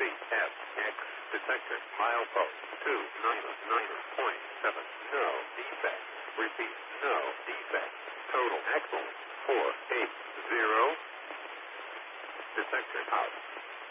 CFX detector. Milepost 299.7. No defect. Repeat. No defect. Total excellent. 480. Detector out.